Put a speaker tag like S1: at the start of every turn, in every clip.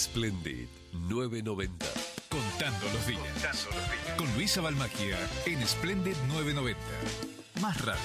S1: Splendid 990.
S2: Contando los días. Con Luisa Balmagia en Splendid 990. Más radio.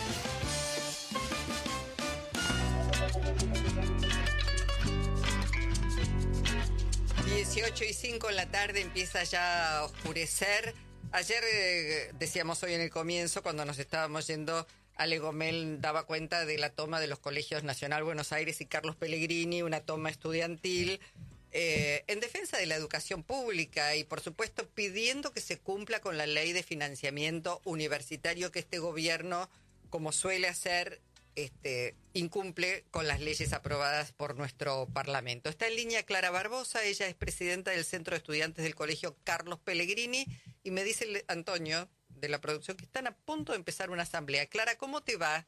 S3: Dieciocho y 5 en la tarde, empieza ya a oscurecer. Ayer decíamos hoy en el comienzo, cuando nos estábamos yendo, Ale Gomel daba cuenta de la toma de los colegios Nacional Buenos Aires y Carlos Pellegrini, una toma estudiantil en defensa de la educación pública y, por supuesto, pidiendo que se cumpla con la ley de financiamiento universitario que este gobierno, como suele hacer, incumple con las leyes aprobadas por nuestro Parlamento. Está en línea Clara Barbosa, ella es presidenta del Centro de Estudiantes del Colegio Carlos Pellegrini, y me dice Antonio, de la producción, que están a punto de empezar una asamblea. Clara, ¿cómo te va?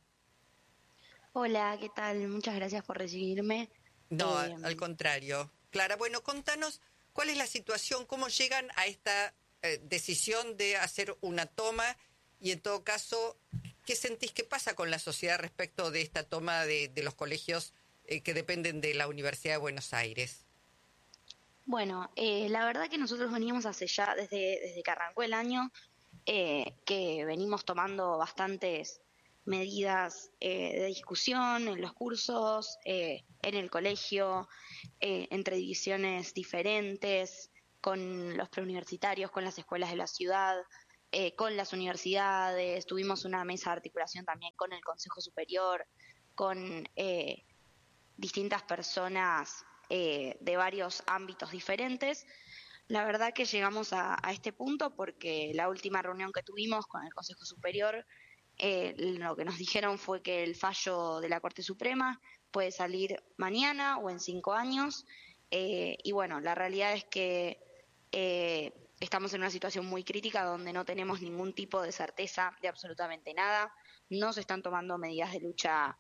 S4: Hola, ¿qué tal? Muchas gracias por recibirme.
S3: No, al contrario. Clara, bueno, contanos cuál es la situación, cómo llegan a esta decisión de hacer una toma y, en todo caso, ¿qué sentís que pasa con la sociedad respecto de esta toma de los colegios que dependen de la Universidad de Buenos Aires?
S4: Bueno, la verdad que nosotros veníamos hace ya, desde que arrancó el año, que venimos tomando bastantes medidas de discusión en los cursos, en el colegio, entre divisiones diferentes, con los preuniversitarios, con las escuelas de la ciudad, con las universidades. Tuvimos una mesa de articulación también con el Consejo Superior, con distintas personas de varios ámbitos diferentes. La verdad que llegamos a este punto porque la última reunión que tuvimos con el Consejo Superior, lo que nos dijeron fue que el fallo de la Corte Suprema puede salir mañana o en 5 años. Y bueno, la realidad es que estamos en una situación muy crítica donde no tenemos ningún tipo de certeza de absolutamente nada. No se están tomando medidas de lucha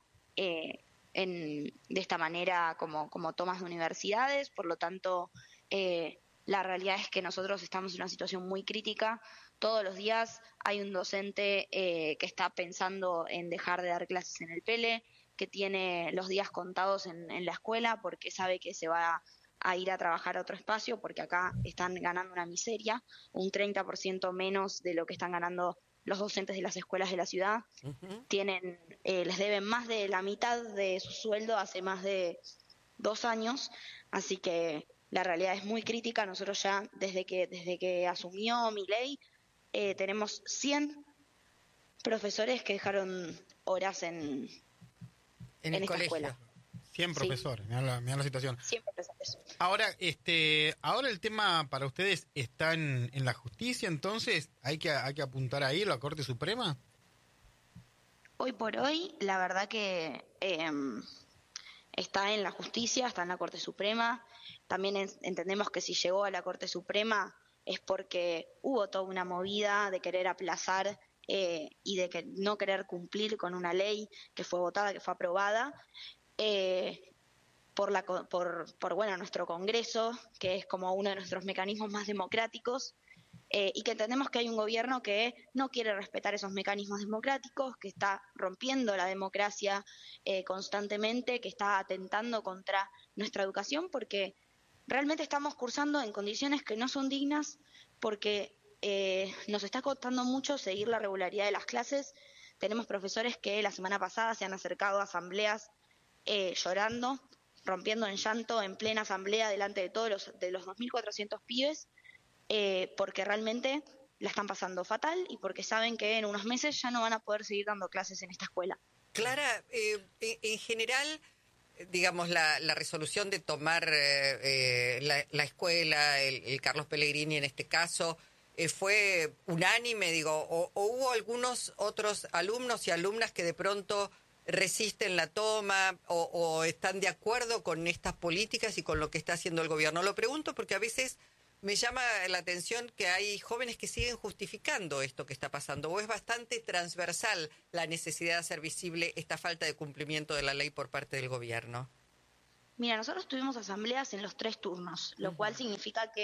S4: de esta manera como tomas de universidades, por lo tanto la realidad es que nosotros estamos en una situación muy crítica. Todos los días hay un docente que está pensando en dejar de dar clases en el PELE, que tiene los días contados en la escuela porque sabe que se va a ir a trabajar a otro espacio, porque acá están ganando una miseria, un 30% menos de lo que están ganando los docentes de las escuelas de la ciudad.
S3: Uh-huh.
S4: Les deben más de la mitad de su sueldo hace más de 2 años, así que la realidad es muy crítica. Nosotros ya, desde que asumió Milei, tenemos 100 profesores que dejaron horas en
S3: el
S4: esta
S3: colegio.
S4: Escuela.
S5: 100 profesores, sí. Mirá la situación.
S4: 100 profesores.
S5: Ahora, ahora el tema para ustedes está en la justicia, entonces hay que apuntar ahí la Corte Suprema.
S4: Hoy por hoy, la verdad que está en la justicia, está en la Corte Suprema. También entendemos que si llegó a la Corte Suprema es porque hubo toda una movida de querer aplazar y de que no querer cumplir con una ley que fue votada, que fue aprobada por nuestro Congreso, que es como uno de nuestros mecanismos más democráticos, y que entendemos que hay un gobierno que no quiere respetar esos mecanismos democráticos, que está rompiendo la democracia constantemente, que está atentando contra nuestra educación, porque realmente estamos cursando en condiciones que no son dignas, porque nos está costando mucho seguir la regularidad de las clases. Tenemos profesores que la semana pasada se han acercado a asambleas llorando, rompiendo en llanto en plena asamblea delante de todos los 2.400 pibes, porque realmente la están pasando fatal y porque saben que en unos meses ya no van a poder seguir dando clases en esta escuela.
S3: Clara, en general, digamos, la resolución de tomar la escuela, el Carlos Pellegrini en este caso, fue unánime, o hubo algunos otros alumnos y alumnas que de pronto resisten la toma o están de acuerdo con estas políticas y con lo que está haciendo el gobierno. Lo pregunto porque a veces me llama la atención que hay jóvenes que siguen justificando esto que está pasando, o es bastante transversal la necesidad de hacer visible esta falta de cumplimiento de la ley por parte del gobierno.
S4: Mira, nosotros tuvimos asambleas en los 3 turnos, lo cual significa que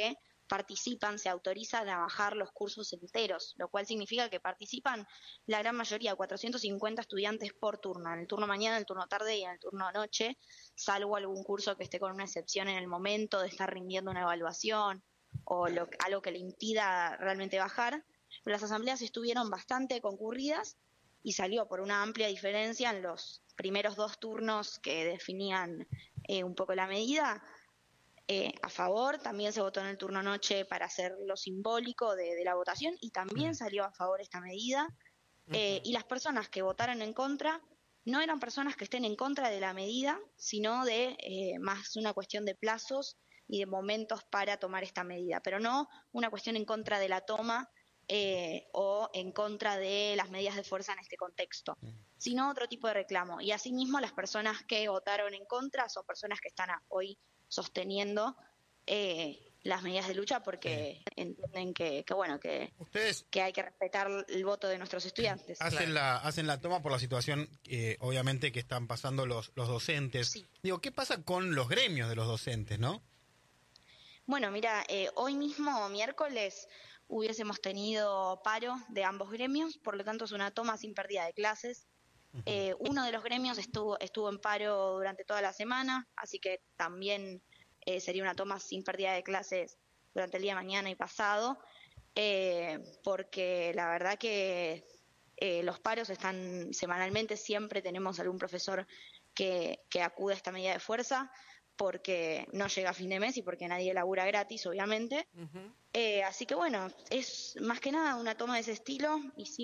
S4: participan, se autorizan a bajar los cursos enteros, lo cual significa que participan la gran mayoría, 450 estudiantes por turno, en el turno mañana, en el turno tarde y en el turno noche, salvo algún curso que esté con una excepción en el momento de estar rindiendo una evaluación o algo que le impida realmente bajar. Pero las asambleas estuvieron bastante concurridas y salió por una amplia diferencia en los primeros 2 turnos que definían un poco la medida. A favor, también se votó en el turno noche para hacer lo simbólico de la votación y también salió a favor esta medida. Y las personas que votaron en contra no eran personas que estén en contra de la medida, sino de más una cuestión de plazos y de momentos para tomar esta medida, pero no una cuestión en contra de la toma o en contra de las medidas de fuerza en este contexto, sino otro tipo de reclamo. Y asimismo las personas que votaron en contra son personas que están hoy sosteniendo las medidas de lucha porque entienden que
S5: Ustedes
S4: hay que respetar el voto de nuestros estudiantes.
S5: hacen la toma por la situación, obviamente, que están pasando los docentes.
S4: Sí.
S5: Digo, ¿qué pasa con los gremios de los docentes, no?
S4: Bueno, mira, hoy mismo, miércoles, hubiésemos tenido paro de ambos gremios, por lo tanto es una toma sin pérdida de clases. Uno de los gremios estuvo en paro durante toda la semana, así que también sería una toma sin pérdida de clases durante el día de mañana y pasado, porque la verdad que los paros están semanalmente, siempre tenemos algún profesor que acude a esta medida de fuerza, porque no llega a fin de mes y porque nadie labura gratis, obviamente. Así que bueno, es más que nada una toma de ese estilo.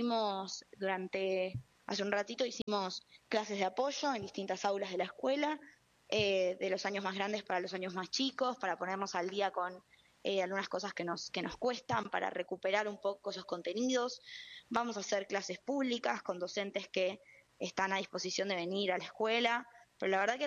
S4: Hace un ratito hicimos clases de apoyo en distintas aulas de la escuela, de los años más grandes para los años más chicos, para ponernos al día con algunas cosas que nos cuestan, para recuperar un poco esos contenidos. Vamos a hacer clases públicas con docentes que están a disposición de venir a la escuela, pero la verdad que